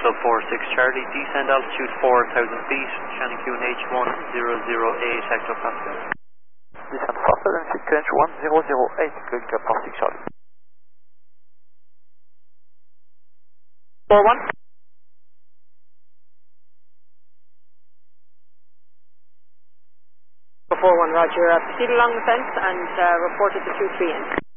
Club 46 Charlie, descend altitude 4,000 feet, Shannon QNH 1008, Hector Pascal. Descend 4,000 feet, QNH 1008, Golf Club 46 Charlie. 41. 41, roger. Proceed along the fence and report at the 2-3 end.